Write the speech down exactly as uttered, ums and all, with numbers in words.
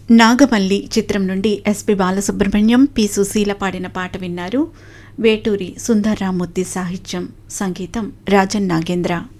నాగమల్లి చిత్రం నుండి SP Balasubrahmanyam, P Susheela పాడిన పాట విన్నారు. వేటూరి సుందర్రామూర్తి సాహిత్యం, సంగీతం రాజన్ నాగేంద్ర.